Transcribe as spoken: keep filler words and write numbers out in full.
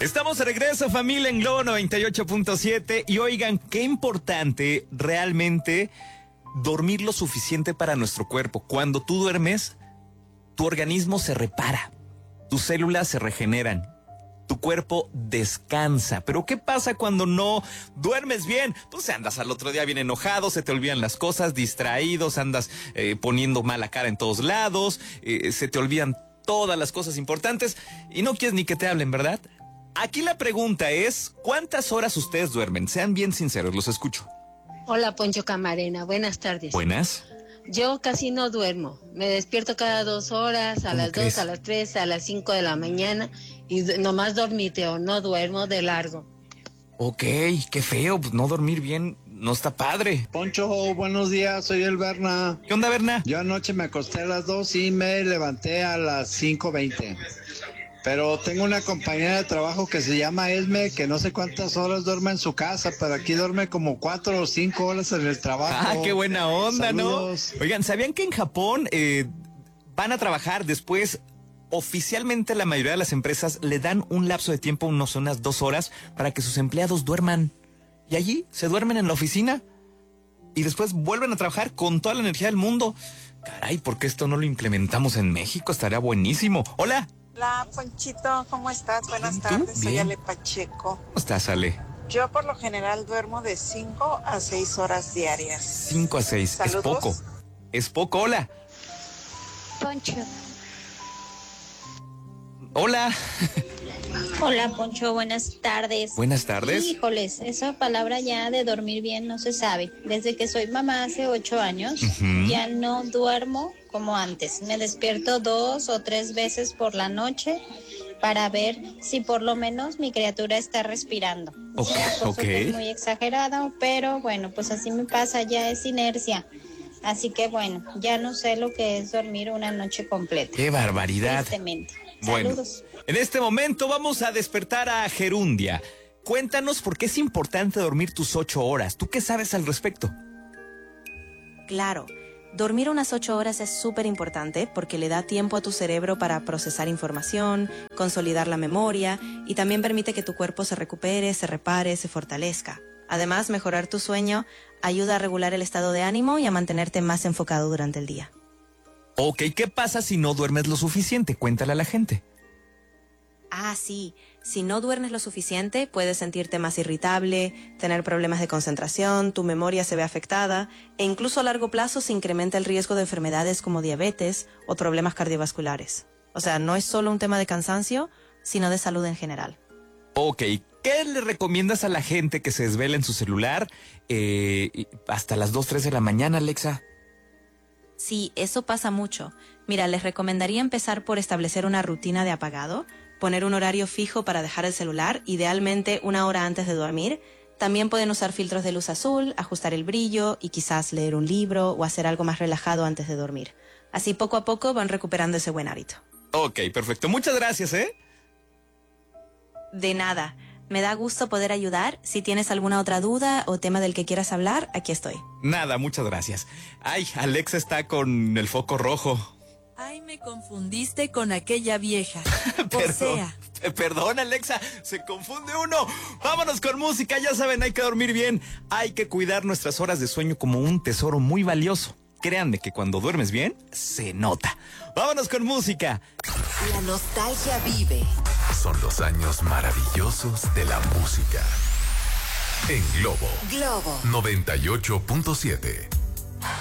Estamos de regreso, familia, en Globo noventa y ocho punto siete. Y oigan, qué importante realmente dormir lo suficiente para nuestro cuerpo. Cuando tú duermes, tu organismo se repara, tus células se regeneran, tu cuerpo descansa. Pero ¿qué pasa cuando no duermes bien? Pues andas al otro día bien enojado, se te olvidan las cosas, distraídos, andas eh, poniendo mala cara en todos lados, eh, se te olvidan todas las cosas importantes y no quieres ni que te hablen, ¿verdad? Aquí la pregunta es, ¿cuántas horas ustedes duermen? Sean bien sinceros, los escucho. Hola, Poncho Camarena, buenas tardes. Buenas. Yo casi no duermo, me despierto cada dos horas, a las dos, a las tres, a las cinco de la mañana y nomás dormiteo, no duermo de largo. Ok, qué feo, pues no dormir bien no está padre. Poncho, buenos días, soy el Berna. ¿Qué onda, Berna? Yo anoche me acosté a las dos y me levanté a las cinco veinte. Pero tengo una compañera de trabajo que se llama Esme, que no sé cuántas horas duerme en su casa, pero aquí duerme como cuatro o cinco horas en el trabajo. Ah, qué buena onda, Saludos. ¿no? Oigan, ¿sabían que en Japón eh, van a trabajar después? Oficialmente la mayoría de las empresas le dan un lapso de tiempo, unos, unas dos horas, para que sus empleados duerman. Y allí se duermen en la oficina y después vuelven a trabajar con toda la energía del mundo. Caray, ¿por qué esto no lo implementamos en México? Estaría buenísimo. Hola. Hola, Ponchito, ¿cómo estás? Buenas tardes, soy Ale Pacheco. ¿Cómo estás, Ale? Yo por lo general duermo de cinco a seis horas diarias. cinco a seis, es poco. Es poco, hola. Poncho. Hola. Hola, Poncho, buenas tardes. Buenas tardes. Híjoles, esa palabra ya de dormir bien no se sabe. Desde que soy mamá hace ocho años, uh-huh. ya no duermo como antes. Me despierto dos o tres veces por la noche para ver si por lo menos mi criatura está respirando. Ok, ok. Es muy exagerado, pero bueno, pues así me pasa, ya es inercia. Así que bueno, ya no sé lo que es dormir una noche completa. ¡Qué barbaridad! Tristemente. Bueno, saludos. En este momento vamos a despertar a Gerundia. Cuéntanos por qué es importante dormir tus ocho horas. ¿Tú qué sabes al respecto? Claro, dormir unas ocho horas es súper importante porque le da tiempo a tu cerebro para procesar información, consolidar la memoria y también permite que tu cuerpo se recupere, se repare, se fortalezca. Además, mejorar tu sueño ayuda a regular el estado de ánimo y a mantenerte más enfocado durante el día. Ok, ¿qué pasa si no duermes lo suficiente? Cuéntale a la gente. Ah, sí. Si no duermes lo suficiente, puedes sentirte más irritable, tener problemas de concentración, tu memoria se ve afectada e incluso a largo plazo se incrementa el riesgo de enfermedades como diabetes o problemas cardiovasculares. O sea, no es solo un tema de cansancio, sino de salud en general. Ok, ¿qué le recomiendas a la gente que se desvela en su celular eh, hasta las dos, tres de la mañana, Alexa? Sí, eso pasa mucho. Mira, les recomendaría empezar por establecer una rutina de apagado, poner un horario fijo para dejar el celular, idealmente una hora antes de dormir. También pueden usar filtros de luz azul, ajustar el brillo y quizás leer un libro o hacer algo más relajado antes de dormir. Así poco a poco van recuperando ese buen hábito. Ok, perfecto. Muchas gracias, ¿eh? De nada. Me da gusto poder ayudar. Si tienes alguna otra duda o tema del que quieras hablar, aquí estoy. Nada, muchas gracias. Ay, Alexa está con el foco rojo. Ay, me confundiste con aquella vieja. Perdón, o sea... Perdón, Alexa, se confunde uno. Vámonos con música, ya saben, hay que dormir bien. Hay que cuidar nuestras horas de sueño como un tesoro muy valioso. Créanme que cuando duermes bien, se nota. Vámonos con música. La nostalgia vive. Son los años maravillosos de la música. En Globo. Globo noventa y ocho punto siete.